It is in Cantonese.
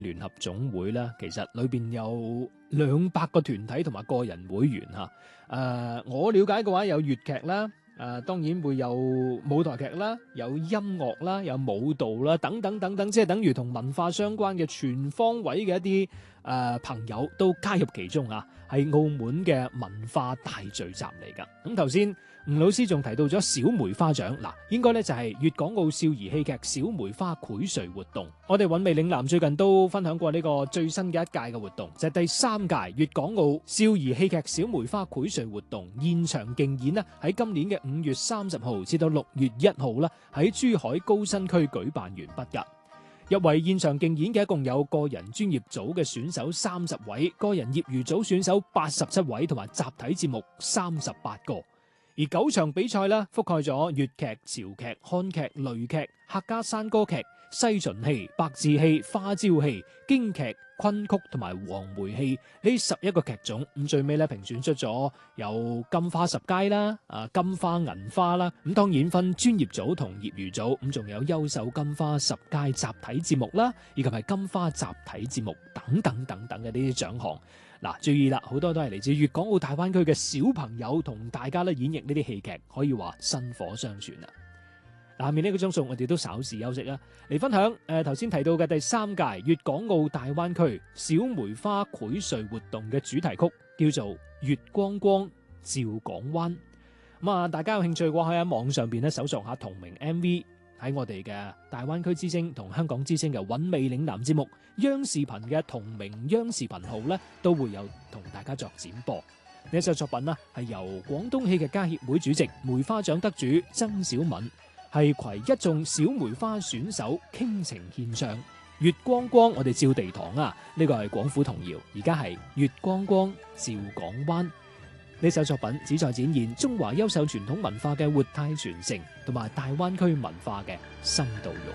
聯合總會啦，其實裏邊有200個團體同埋個人會員嚇。我了解嘅話有粵劇啦，當然會有舞台劇啦，有音樂啦，有舞蹈啦，等等等等，即係等於同文化相關嘅全方位嘅一啲朋友都加入其中啊，係澳門嘅文化大聚集嚟㗎。咁頭先吳老師仲提到咗小梅花獎，嗱，應該咧就係粵港澳少兒戲劇小梅花薈萃活動。我哋韻味嶺南最近都分享過呢個最新嘅一屆嘅活動，就係第3屆粵港澳少兒戲劇小梅花薈萃活動現場競演呢，喺今年嘅5月30號至到6月1號啦，喺珠海高新區舉辦完畢㗎。入圍現場競演嘅一共有個人專業組嘅選手30位，個人業餘組選手87位，同埋集體節目38個。而9場比賽啦，覆蓋咗粵劇、潮劇、漢劇、雷劇、客家山歌劇、西秦戲、白字戲、花招戲、京劇、昆曲同埋黃梅戲呢11個劇種。咁最尾咧評選出咗有金花十佳啦、金花銀花啦。咁當然分專業組同業餘組，咁仲有優秀金花十佳集體節目啦，以及係金花集體節目等等等等嘅呢啲獎項。嗱，注意啦，好多都係嚟自粵港澳大灣區嘅小朋友同大家咧演繹呢啲戲劇，可以話薪火相傳啊！下面呢個鐘數我哋都稍事休息啦，嚟分享頭先提到嘅第3屆粵港澳大灣區小梅花薈萃活動嘅主題曲，叫做《月光光照港灣》。咁大家有興趣嘅話，可以喺網上邊咧搜索下同名 MV。喺我哋嘅大灣區之聲同香港之聲嘅韻味嶺南節目，央視頻嘅同名央視頻號咧，都會有同大家作展播。呢一首作品啦，係由廣東戲劇家協會主席、梅花獎得主曾小敏，係攜一眾小梅花選手傾情獻唱。月光光，我哋照地堂啊！呢個係廣府童謠，而家係月光光照港灣。呢首作品旨在展現中華優秀傳統文化嘅活態傳承，同埋大灣區文化嘅深度融